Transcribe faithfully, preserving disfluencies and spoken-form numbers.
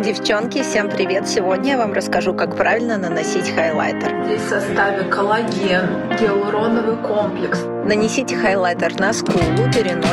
Девчонки, всем привет! Сегодня я вам расскажу, как правильно наносить хайлайтер. Здесь в составе коллаген, гиалуроновый комплекс. Нанесите хайлайтер на скулу, переносицу,